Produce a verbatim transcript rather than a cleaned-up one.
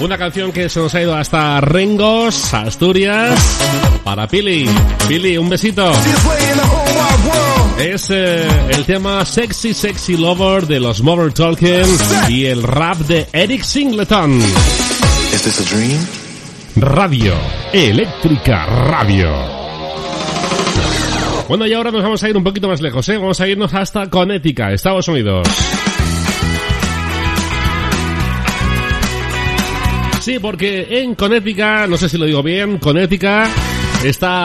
Una canción que se nos ha ido hasta Rengos, Asturias, para Pili. Pili, un besito. Es eh, el tema Sexy Sexy Lover de los Mother Talking y el rap de Eric Singleton. Is this a dream? Radio Eléctrica Radio. Bueno, y ahora nos vamos a ir un poquito más lejos, ¿eh? Vamos a irnos hasta Connecticut, Estados Unidos. Sí, porque en Connecticut, no sé si lo digo bien, Connecticut está